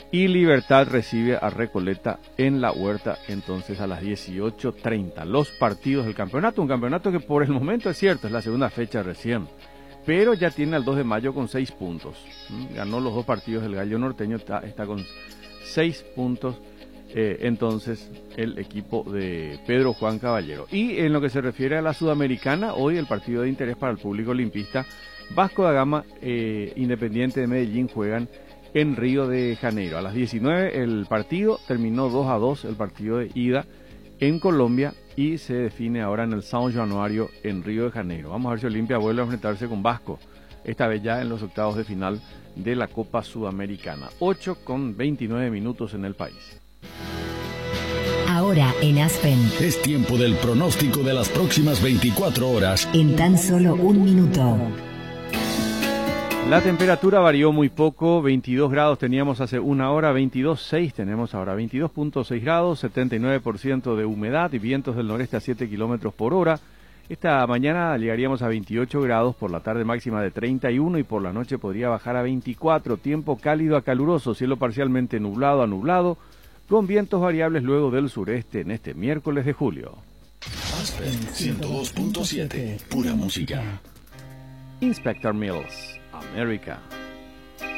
Y Libertad recibe a Recoleta en La Huerta, entonces a las 18:30. Los partidos del campeonato, un campeonato que por el momento es cierto, es la segunda fecha recién, pero ya tiene al 2 de mayo con 6 puntos. Ganó los 2 partidos del Gallo Norteño, está con 6 puntos, entonces el equipo de Pedro Juan Caballero. Y en lo que se refiere a la Sudamericana, hoy el partido de interés para el público olimpista, Vasco da Gama, Independiente de Medellín juegan en Río de Janeiro. A las 19 el partido terminó 2-2, el partido de ida en Colombia, y se define ahora en el São Januário en Río de Janeiro. Vamos a ver si Olimpia vuelve a enfrentarse con Vasco, esta vez ya en los octavos de final de la Copa Sudamericana. 8:29 en el país. Ahora en Aspen. Es tiempo del pronóstico de las próximas 24 horas. En tan solo un minuto. La temperatura varió muy poco, 22 grados teníamos hace una hora, 22.6 tenemos ahora, 22.6 grados, 79% de humedad y vientos del noreste a 7 kilómetros por hora. Esta mañana llegaríamos a 28 grados, por la tarde máxima de 31 y por la noche podría bajar a 24, tiempo cálido a caluroso, cielo parcialmente nublado a nublado, con vientos variables luego del sureste en este miércoles de julio. Aspen 102.7, pura música. Inspector Mills, America.